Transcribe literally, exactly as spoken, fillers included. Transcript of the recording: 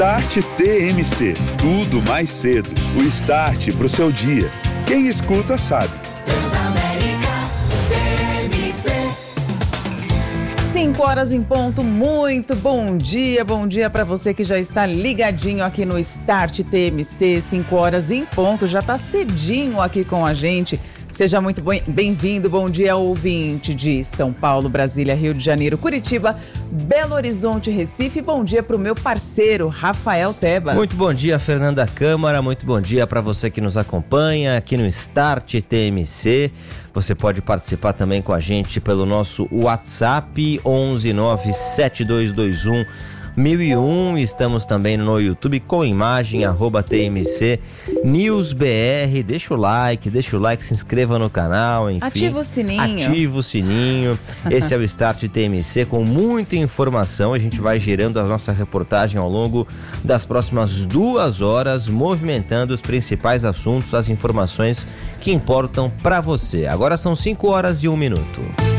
Start T M C, tudo mais cedo. O start pro seu dia. Quem escuta sabe. Transamérica T M C. cinco horas em ponto, muito bom dia, bom dia para você que já está ligadinho aqui no Start T M C, cinco horas em ponto, já está cedinho aqui com a gente. Seja muito bem-vindo, bom dia ouvinte de São Paulo, Brasília, Rio de Janeiro, Curitiba, Belo Horizonte, Recife. Bom dia para o meu parceiro, Rafael Tebas. Muito bom dia, Fernanda Câmara, muito bom dia para você que nos acompanha aqui no Start T M C. Você pode participar também com a gente pelo nosso WhatsApp onze nove sete dois dois um mil e um. Estamos também no YouTube com imagem, arroba T M C News B R. Deixa o like, deixa o like, se inscreva no canal, enfim. Ativa o sininho. Ativa o sininho. Esse é o Start T M C com muita informação. A gente vai gerando a nossa reportagem ao longo das próximas duas horas, movimentando os principais assuntos, as informações que importam para você. Agora são cinco horas e um minuto.